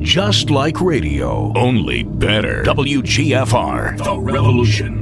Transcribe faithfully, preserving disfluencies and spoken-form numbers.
Just like radio, only better. W G F R, The Revolution.